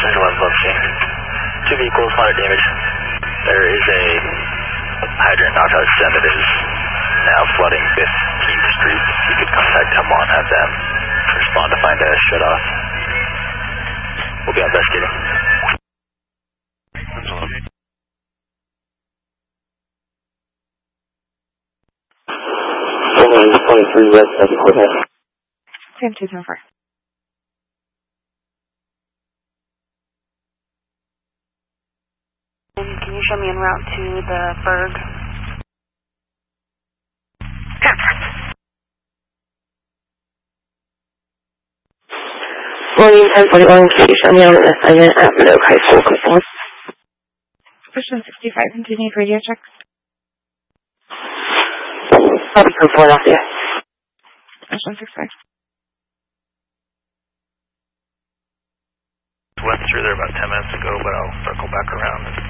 Passenger 1 above scene. 2 vehicles, minor damage. There is a hydrant outside Sen that is now flooding 15th Street. You could contact Temple and have them respond to find a shut off. We'll be investigating. 23 West, Second Courthouse. Sam 274. And can you show me en route to the Berg? William 1041, can you show me on an assignment at Minogue High School, Clifton? Question 65, continued radio check. I'll be from Philadelphia. Question 65. Went through there about 10 minutes ago, but I'll circle back around.